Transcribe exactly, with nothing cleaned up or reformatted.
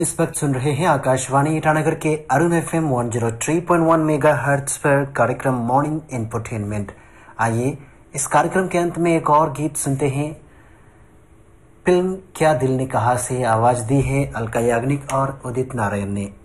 इस वक्त सुन रहे हैं आकाशवाणी ईटानगर के Arun F M one zero three point one mega hertz पर कार्यक्रम मॉर्निंग इंफोटेनमेंट। आइए इस कार्यक्रम के अंत में एक और गीत सुनते हैं। फिल्म क्या दिल ने कहा से आवाज दी है अलका याग्निक और उदित नारायण ने।